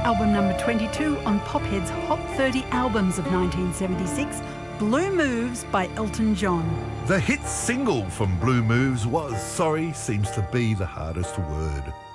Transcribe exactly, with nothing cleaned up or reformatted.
album number twenty-two on Pophead's Hot thirty Albums of nineteen seventy-six, Blue Moves by Elton John. The hit single from Blue Moves was Sorry Seems to Be the Hardest Word.